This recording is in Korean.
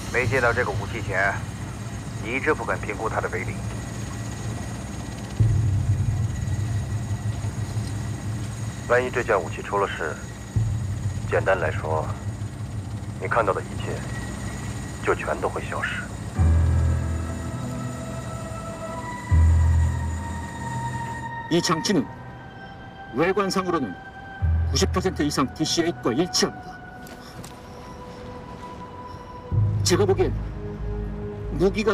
没接到这个武器前，你一直不敢评估它的威力。 万一这件武器出了事，简单来说，你看到的一切就全都会消失。 이 장치는 외관상으로는 90% 이상 DC-8과 일치합니다. 제가 보기엔 무기가